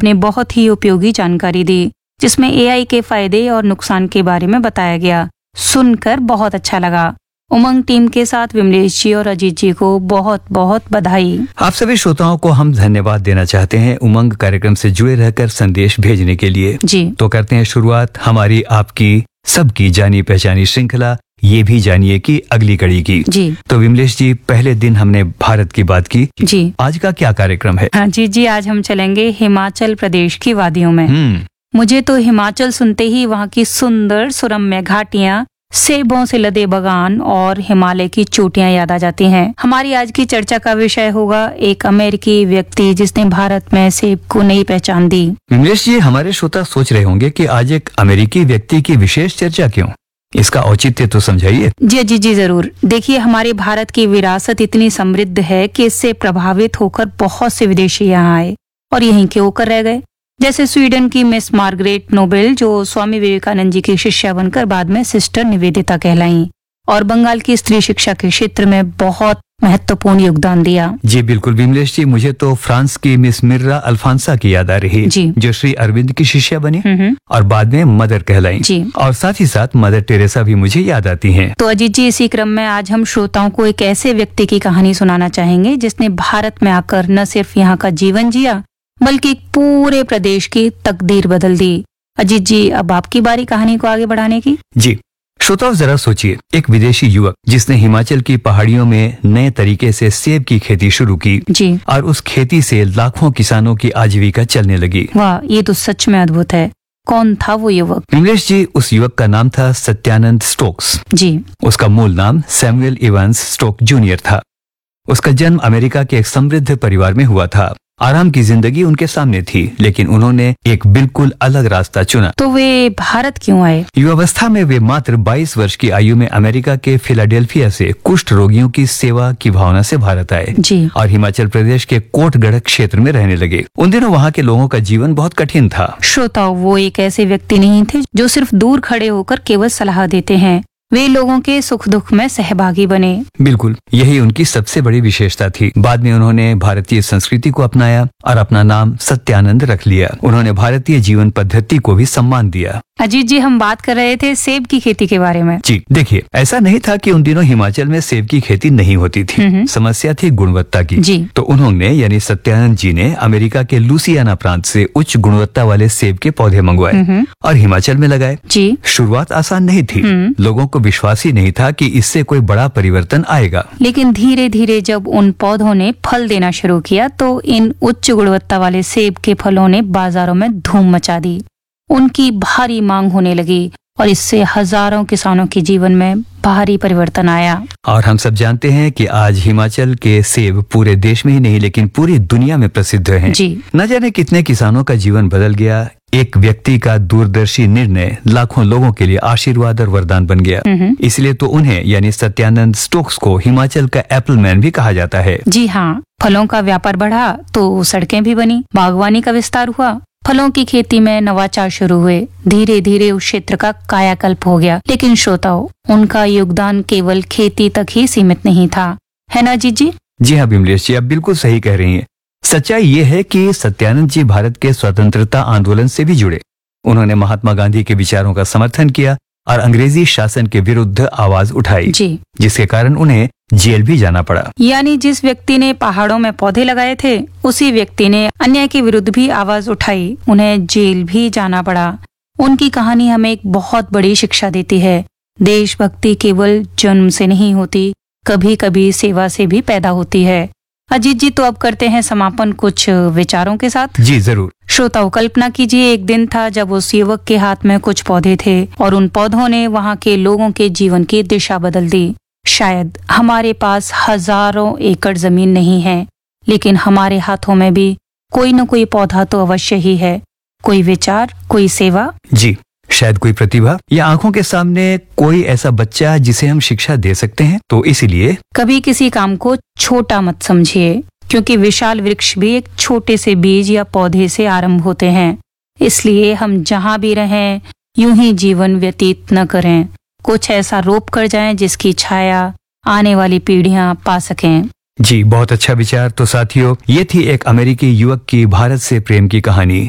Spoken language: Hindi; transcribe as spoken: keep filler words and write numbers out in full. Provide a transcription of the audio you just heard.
आपने बहुत ही उपयोगी जानकारी दी, जिसमें एआई के फायदे और नुकसान के बारे में बताया गया। सुनकर बहुत अच्छा लगा। उमंग टीम के साथ विमलेश जी और अजीत जी को बहुत बहुत बधाई। आप सभी श्रोताओं को हम धन्यवाद देना चाहते हैं उमंग कार्यक्रम से जुड़े रहकर संदेश भेजने के लिए। जी तो करते हैं शुरुआत हमारी आपकी सबकी जानी पहचानी श्रृंखला ये भी जानिए कि अगली कड़ी की। जी तो विमलेश जी, पहले दिन हमने भारत की बात की। जी आज का क्या कार्यक्रम है? हाँ जी जी आज हम चलेंगे हिमाचल प्रदेश की वादियों में। हम्म मुझे तो हिमाचल सुनते ही वहाँ की सुंदर सुरम्य घाटियाँ, सेबों से लदे बगान और हिमालय की चोटियां याद आ जाती हैं। हमारी आज की चर्चा का विषय होगा एक अमेरिकी व्यक्ति जिसने भारत में सेब को नई पहचान दी। विमलेश जी, हमारे श्रोता सोच रहे होंगे कि आज एक अमेरिकी व्यक्ति की विशेष चर्चा क्यों? इसका औचित्य तो समझाइए। जी जी जी जरूर। देखिए, हमारे भारत की विरासत इतनी समृद्ध है कि इससे प्रभावित होकर बहुत से विदेशी यहाँ आए और यहीं के होकर रह गए। जैसे स्वीडन की मिस मार्गरेट नोबेल, जो स्वामी विवेकानंद जी की शिष्या बनकर बाद में सिस्टर निवेदिता कहलाईं, और बंगाल की स्त्री शिक्षा के क्षेत्र में बहुत महत्वपूर्ण योगदान दिया। जी बिल्कुल विमलेश जी, मुझे तो फ्रांस की मिस मिर्रा अल्फांसा की याद आ रही, जी। जो श्री अरविंद की शिष्या बनी हम्म और बाद में मदर कहलाई। जी। और साथ ही साथ मदर टेरेसा भी मुझे याद आती हैं। तो अजीत जी, इसी क्रम में आज हम श्रोताओं को एक ऐसे व्यक्ति की कहानी सुनाना चाहेंगे जिसने भारत में आकर न सिर्फ यहाँ का जीवन जिया, बल्कि पूरे प्रदेश की तकदीर बदल दी। अजीत जी, अब आपकी बारी कहानी को आगे बढ़ाने की। जी श्रोताओं, जरा सोचिए, एक विदेशी युवक जिसने हिमाचल की पहाड़ियों में नए तरीके से सेब की खेती शुरू की जी। और उस खेती से लाखों किसानों की आजीविका चलने लगी। वाह, ये तो सच में अद्भुत है। कौन था वो युवक? विमलेश जी, उस युवक का नाम था सत्यानंद स्टोक्स। जी। उसका मूल नाम सैमुअल इवांस स्टोक जूनियर था। उसका जन्म अमेरिका के एक समृद्ध परिवार में हुआ था। आराम की जिंदगी उनके सामने थी, लेकिन उन्होंने एक बिल्कुल अलग रास्ता चुना। तो वे भारत क्यों आए? युवावस्था में वे मात्र बाईस वर्ष की आयु में अमेरिका के फिलाडेल्फिया से कुष्ठ रोगियों की सेवा की भावना से भारत आए जी। और हिमाचल प्रदेश के कोटगढ़ क्षेत्र में रहने लगे। उन दिनों वहाँ के लोगों का जीवन बहुत कठिन था। श्रोताओं, वो एक ऐसे व्यक्ति नहीं थे जो सिर्फ दूर खड़े होकर केवल सलाह देते हैं। वे लोगों के सुख दुख में सहभागी बने। बिल्कुल, यही उनकी सबसे बड़ी विशेषता थी। बाद में उन्होंने भारतीय संस्कृति को अपनाया और अपना नाम सत्यानंद रख लिया। उन्होंने भारतीय जीवन पद्धति को भी सम्मान दिया। अजीत जी, हम बात कर रहे थे सेब की खेती के बारे में। जी देखिए, ऐसा नहीं था कि उन दिनों हिमाचल में सेब की खेती नहीं होती थी। समस्या थी गुणवत्ता की। जी। तो उन्होंने यानी सत्यानंद जी ने अमेरिका के लुसियाना प्रांत से उच्च गुणवत्ता वाले सेब के पौधे मंगवाए और हिमाचल में लगाए। जी। शुरुआत आसान नहीं थी। लोगों को विश्वास ही नहीं था कि इससे कोई बड़ा परिवर्तन आएगा। लेकिन धीरे धीरे जब उन पौधों ने फल देना शुरू किया तो इन उच्च गुणवत्ता वाले सेब के फलों ने बाजारों में धूम मचा दी। उनकी भारी मांग होने लगी और इससे हजारों किसानों के जीवन में भारी परिवर्तन आया। और हम सब जानते हैं कि आज हिमाचल के सेब पूरे देश में ही नहीं लेकिन पूरी दुनिया में प्रसिद्ध हैं। जी। न जाने कितने किसानों का जीवन बदल गया। एक व्यक्ति का दूरदर्शी निर्णय लाखों लोगों के लिए आशीर्वाद और वरदान बन गया। इसलिए तो उन्हें यानी सत्यानंद स्टोक्स को हिमाचल का एप्पल मैन भी कहा जाता है। जी हाँ, फलों का व्यापार बढ़ा तो सड़कें भी बनी, बागवानी का विस्तार हुआ, फलों की खेती में नवाचार शुरू हुए। धीरे धीरे उस क्षेत्र का कायाकल्प हो गया। लेकिन श्रोताओं, उनका योगदान केवल खेती तक ही सीमित नहीं था, है ना जीत जी? जी हाँ विमलेश जी, आप बिल्कुल सही कह रही हैं। सच्चाई ये है कि सत्यानंद जी भारत के स्वतंत्रता आंदोलन से भी जुड़े। उन्होंने महात्मा गांधी के विचारों का समर्थन किया और अंग्रेजी शासन के विरुद्ध आवाज उठाई, जी। जिसके कारण उन्हें जेल भी जाना पड़ा। यानी जिस व्यक्ति ने पहाड़ों में पौधे लगाए थे, उसी व्यक्ति ने अन्याय के विरुद्ध भी आवाज उठाई, उन्हें जेल भी जाना पड़ा। उनकी कहानी हमें एक बहुत बड़ी शिक्षा देती है। देशभक्ति केवल जन्म से नहीं होती, कभी कभी सेवा से भी पैदा होती है। अजीत जी, तो अब करते हैं समापन कुछ विचारों के साथ। जी जरूर। श्रोताओं, कल्पना कीजिए एक दिन था जब उस युवक के हाथ में कुछ पौधे थे और उन पौधों ने वहाँ के लोगों के जीवन की दिशा बदल दी। शायद हमारे पास हजारों एकड़ जमीन नहीं है, लेकिन हमारे हाथों में भी कोई न कोई पौधा तो अवश्य ही है। कोई विचार, कोई सेवा, जी शायद कोई प्रतिभा या आंखों के सामने कोई ऐसा बच्चा जिसे हम शिक्षा दे सकते हैं। तो इसीलिए कभी किसी काम को छोटा मत समझिए, क्योंकि विशाल वृक्ष भी एक छोटे से बीज या पौधे से आरंभ होते हैं। इसलिए हम जहाँ भी रहें यूं ही जीवन व्यतीत न करें। कुछ ऐसा रोप कर जाएं जिसकी छाया आने वाली पीढ़ियां पा सकें। जी बहुत अच्छा विचार। तो साथियों, ये थी एक अमेरिकी युवक की भारत से प्रेम की कहानी।